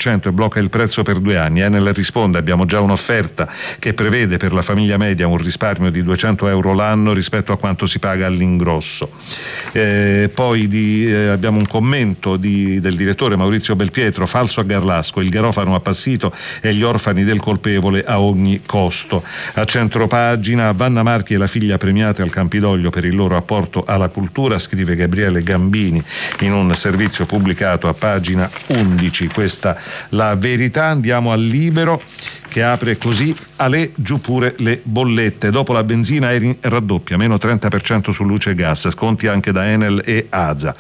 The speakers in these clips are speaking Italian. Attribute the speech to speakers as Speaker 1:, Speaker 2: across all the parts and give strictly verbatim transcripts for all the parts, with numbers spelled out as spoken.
Speaker 1: cento e blocca il prezzo per due anni. Enel risponde: abbiamo già un'offerta che prevede per la famiglia media un risparmio di duecento euro l'anno rispetto a quanto si paga all'ingrosso. Eh, poi di, eh, abbiamo un commento di, del direttore Maurizio Belpietro: falso a Garlasco, il garofano appassito e gli orfani del colpevole a ogni costo. A centropagina, Vanna Marchi e la figlia premiate al Campidoglio per il loro apporto alla cultura, scrive Gabriele Gambini in un servizio pubblicato a pagina undici. Questa la verità. Andiamo al Libero, che apre così: Ale, giù pure le bollette, dopo la benzina Eni raddoppia, meno trenta per cento su luce e gas, sconti anche da Enel e A Z A.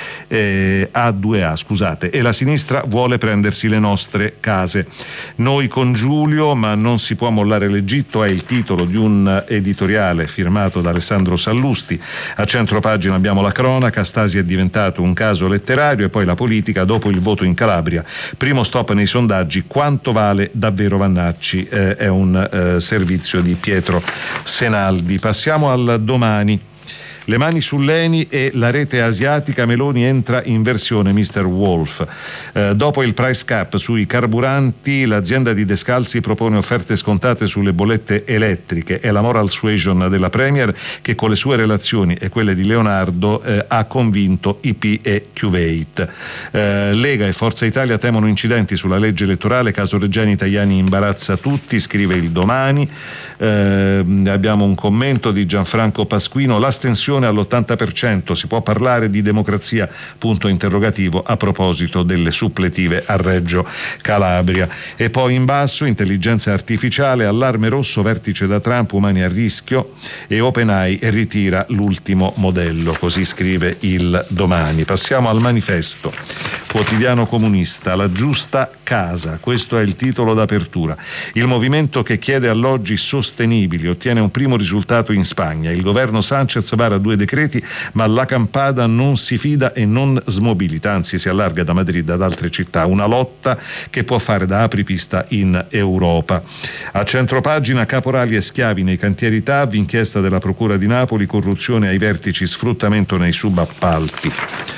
Speaker 1: Eh, A due A, scusate, e la sinistra vuole prendersi le nostre case. Noi con Giulio, ma non si può mollare l'Egitto, è il titolo di un editoriale firmato da Alessandro Sallusti. A centropagina abbiamo la cronaca: Stasi è diventato un caso letterario, e poi la politica dopo il voto in Calabria. Primo stop nei sondaggi, quanto vale davvero Vannacci? Eh, è un eh, servizio di Pietro Senaldi. Passiamo al Domani. Le mani sull'Eni e la rete asiatica, Meloni entra in versione mister Wolf. Eh, dopo il price cap sui carburanti, l'azienda di Descalzi propone offerte scontate sulle bollette elettriche. È la moral suasion della Premier che con le sue relazioni e quelle di Leonardo eh, ha convinto I P e Kuwait. Eh, Lega e Forza Italia temono incidenti sulla legge elettorale, caso Reggiani Tajani imbarazza tutti, scrive il Domani. Eh, abbiamo un commento di Gianfranco Pasquino: l'astensione all'ottanta per cento, si può parlare di democrazia? Punto interrogativo a proposito delle suppletive a Reggio Calabria. E poi in basso, intelligenza artificiale, allarme rosso, vertice da Trump, umani a rischio, e OpenAI ritira l'ultimo modello, così scrive il Domani. Passiamo al Manifesto, quotidiano comunista: la giusta casa, questo è il titolo d'apertura. Il movimento che chiede alloggi sostenibili ottiene un primo risultato in Spagna. Il governo Sanchez vara due decreti, ma la Campada non si fida e non smobilita, anzi si allarga da Madrid ad altre città. Una lotta che può fare da apripista in Europa. A centropagina, caporali e schiavi nei cantieri T A V, inchiesta della Procura di Napoli, corruzione ai vertici, sfruttamento nei subappalti.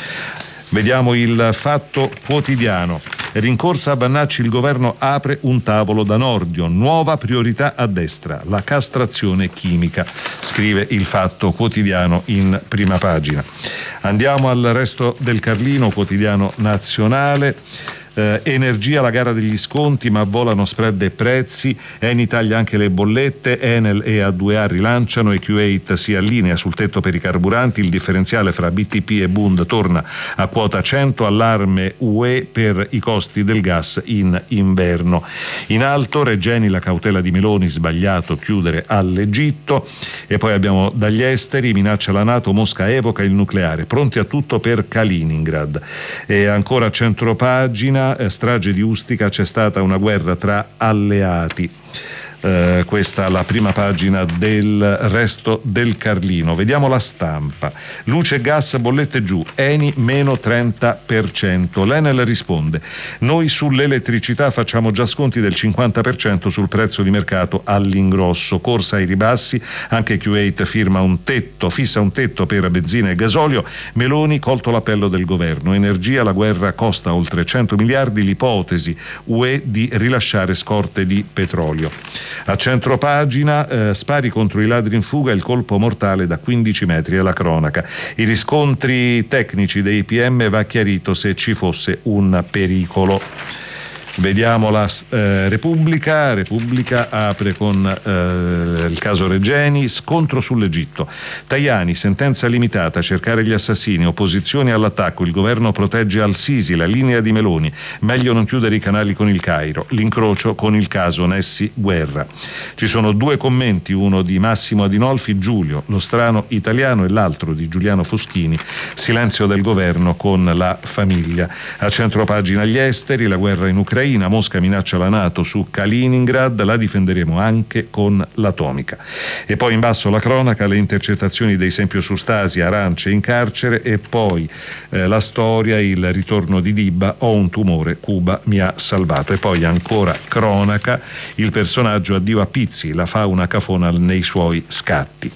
Speaker 1: Vediamo il Fatto Quotidiano. Rincorsa a Vannacci, il governo apre un tavolo da Nordio, nuova priorità a destra, la castrazione chimica, scrive il Fatto Quotidiano in prima pagina. Andiamo al Resto del Carlino, quotidiano nazionale. Eh, energia, la gara degli sconti, ma volano spread e prezzi. Eni taglia anche le bollette, Enel e A due A rilanciano e Kuwait si allinea sul tetto per i carburanti. Il differenziale fra B T P e Bund torna a quota cento, allarme U E per i costi del gas in inverno. In alto, Regeni, la cautela di Meloni, sbagliato chiudere all'Egitto. E poi abbiamo dagli esteri: minaccia la NATO, Mosca evoca il nucleare, pronti a tutto per Kaliningrad. E ancora a centropagina, strage di Ustica, c'è stata una guerra tra alleati. Eh, questa è la prima pagina del Resto del Carlino. Vediamo La Stampa. Luce e gas, bollette giù, Eni meno trenta per cento. L'Enel risponde: noi sull'elettricità facciamo già sconti del cinquanta per cento sul prezzo di mercato all'ingrosso. Corsa ai ribassi, anche Kuwait firma un tetto, fissa un tetto per benzina e gasolio. Meloni colto l'appello del governo. Energia, la guerra costa oltre cento miliardi, l'ipotesi U E di rilasciare scorte di petrolio. A centropagina, eh, spari contro i ladri in fuga, il colpo mortale da quindici metri, è la cronaca. I riscontri tecnici dei P M, va chiarito se ci fosse un pericolo. Vediamo la eh, Repubblica. Repubblica apre con eh, il caso Regeni, scontro sull'Egitto. Tajani, sentenza limitata, cercare gli assassini, opposizione all'attacco, il governo protegge al-Sisi, la linea di Meloni, meglio non chiudere i canali con il Cairo, l'incrocio con il caso Nessi Guerra. Ci sono due commenti, uno di Massimo Adinolfi, Giulio, lo strano italiano, e l'altro di Giuliano Foschini, silenzio del governo con la famiglia. A centropagina gli esteri, la guerra in Ucraina, Mosca minaccia la NATO su Kaliningrad, la difenderemo anche con l'atomica. E poi in basso la cronaca, le intercettazioni dei Sempio su Stasi, arance in carcere, e poi eh, la storia, il ritorno di Dibba, ho un tumore, Cuba mi ha salvato. E poi ancora cronaca, il personaggio addio a Pizzi, la fauna cafona nei suoi scatti.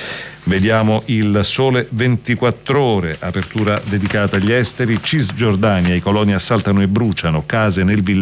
Speaker 1: Vediamo il Sole ventiquattro Ore, apertura dedicata agli esteri. Cisgiordania, i coloni assaltano e bruciano case nel villaggio